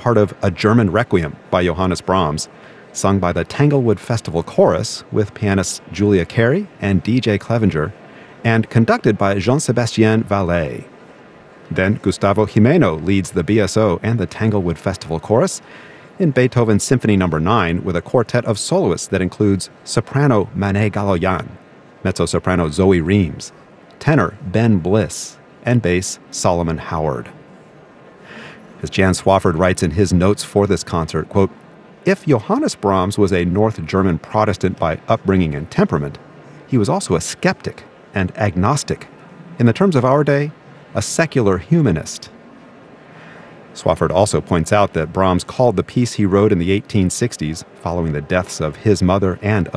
part of A German Requiem by Johannes Brahms, sung by the Tanglewood Festival Chorus with pianists Julia Carey and DJ Clevenger, and conducted by Jean-Sébastien Vallet. Then Gustavo Jimeno leads the BSO and the Tanglewood Festival Chorus in Beethoven's Symphony No. 9 with a quartet of soloists that includes soprano Manet Galoyan, mezzo-soprano Zoe Reams, tenor Ben Bliss, and bass Solomon Howard. As Jan Swafford writes in his notes for this concert, quote, "If Johannes Brahms was a North German Protestant by upbringing and temperament, he was also a skeptic and agnostic. In the terms of our day, a secular humanist." Swafford also points out that Brahms called the piece he wrote in the 1860s, following the deaths of his mother and